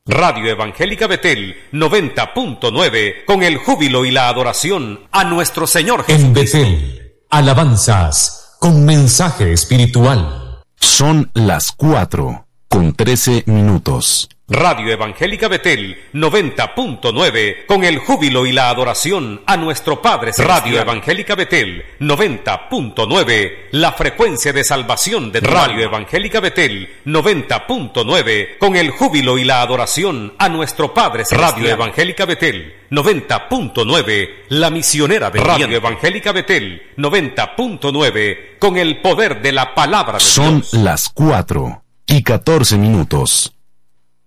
Radio Evangélica Betel 90.9, con el júbilo y la adoración a nuestro Señor Jesucristo. En Betel, alabanzas con mensaje espiritual. Son las 4:13. Radio Evangélica Betel 90.9, con el júbilo y la adoración a nuestro Padre Celestial. Radio Evangélica Betel 90.9, la frecuencia de salvación de Radio Evangélica Betel 90.9, con el júbilo y la adoración a nuestro Padre Celestial. Radio Evangélica Betel 90.9, la misionera de Radio Evangélica Betel 90.9, con el poder de la palabra de Dios. Son las 4:14.